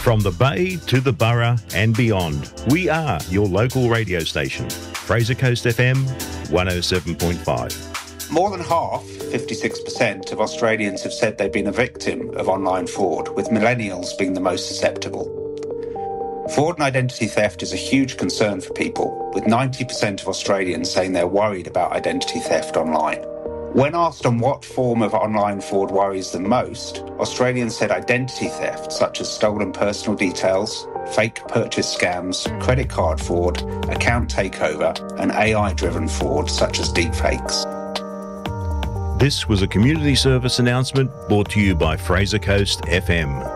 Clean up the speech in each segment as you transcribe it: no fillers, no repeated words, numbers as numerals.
From the Bay to the Borough and beyond, we are your local radio station. Fraser Coast FM 107.5. More than half, 56%, of Australians have said they've been a victim of online fraud, with millennials being the most susceptible. Fraud and identity theft is a huge concern for people, with 90% of Australians saying they're worried about identity theft online. When asked on what form of online fraud worries them most, Australians said identity theft, such as stolen personal details, fake purchase scams, credit card fraud, account takeover, and AI-driven fraud, such as deepfakes. This was a community service announcement brought to you by Fraser Coast FM.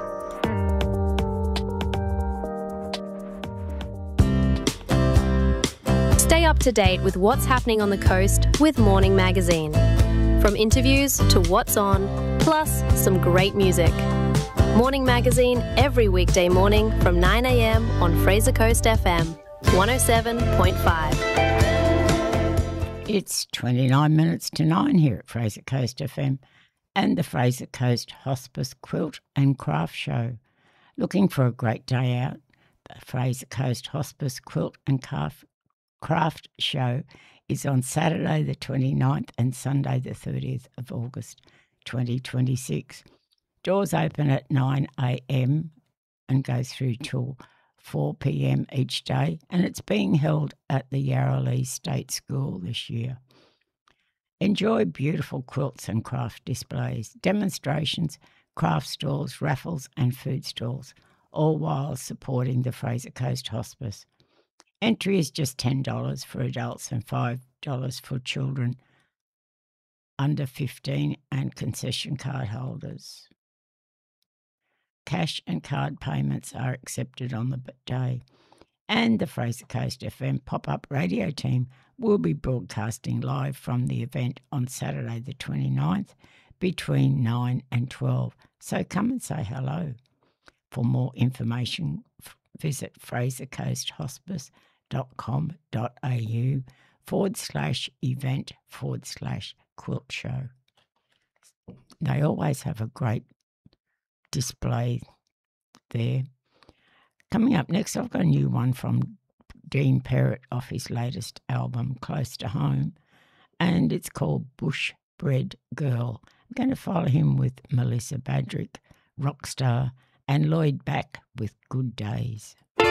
Stay up to date with what's happening on the coast with Morning Magazine. From interviews to what's on, plus some great music. Morning Magazine every weekday morning from 9 a.m. on Fraser Coast FM 107.5. It's 29 minutes to 9 here at Fraser Coast FM and the Fraser Coast Hospice Quilt and Craft Show. Looking for a great day out? The Fraser Coast Hospice Quilt and Craft Show is on Saturday the 29th and Sunday the 30th of August 2026. Doors open at 9 a.m. and go through till 4 p.m. each day, and it's being held at the Yarrowlee State School this year. Enjoy beautiful quilts and craft displays, demonstrations, craft stalls, raffles and food stalls, all while supporting the Fraser Coast Hospice. Entry is just $10 for adults and $5 for children under 15 and concession card holders. Cash and card payments are accepted on the day. And the Fraser Coast FM pop-up radio team will be broadcasting live from the event on Saturday the 29th between 9 and 12. So come and say hello. For more information, visit frasercoasthhospice.com.au/event/quilt show. They always have a great display there. Coming up next, I've got a new one from Dean Perrott off his latest album, Close to Home, and it's called Bush Bread Girl. I'm going to follow him with Melissa Badrick, Rockstar, and Lloyd Back with Good Days.